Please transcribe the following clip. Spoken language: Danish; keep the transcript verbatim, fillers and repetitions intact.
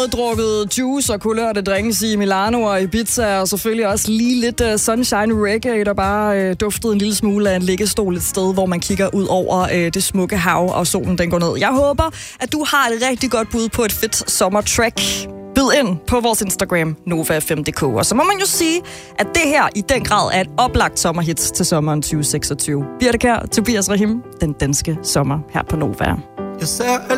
fået drukket juice og kulørte drinks i Milano og Ibiza, og selvfølgelig også lige lidt uh, sunshine reggae, der bare uh, duftede en lille smule af en liggestol et sted, hvor man kigger ud over uh, det smukke hav, og solen den går ned. Jeg håber, at du har et rigtig godt bud på et fedt sommertrack. Byd ind på vores Instagram, Nova fem punktum d k. Og så må man jo sige, at det her i den grad er et oplagt sommerhit til sommeren tyve seksogtyve. Birte Kjær, Tobias Rahim, den danske sommer her på Nova. Jeg ser